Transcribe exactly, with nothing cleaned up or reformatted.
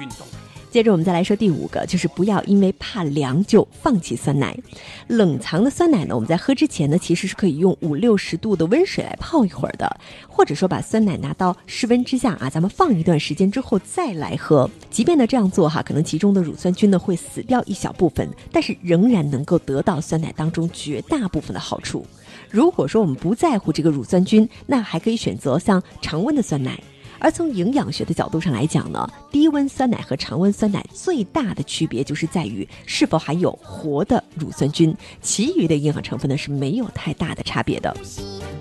运动。 接着我们再来说第五个，就是不要因为怕凉就放弃酸奶。冷藏的酸奶呢，我们在喝之前呢，其实是可以用五六十度的温水来泡一会儿的，或者说把酸奶拿到室温之下啊，咱们放一段时间之后再来喝。即便呢这样做哈，可能其中的乳酸菌呢会死掉一小部分，但是仍然能够得到酸奶当中绝大部分的好处。如果说我们不在乎这个乳酸菌，那还可以选择像常温的酸奶。而从营养学的角度上来讲呢，低温酸奶和常温酸奶最大的区别就是在于是否含有活的乳酸菌，其余的营养成分呢是没有太大的差别的。